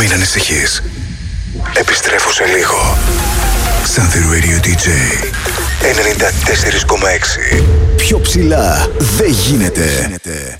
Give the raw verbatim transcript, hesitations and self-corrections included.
Μην ανησυχείς. Επιστρέφω σε λίγο. Xanthi Radio ντι τζέι ενενήντα τέσσερα κόμμα έξι. Πιο ψηλά δεν γίνεται.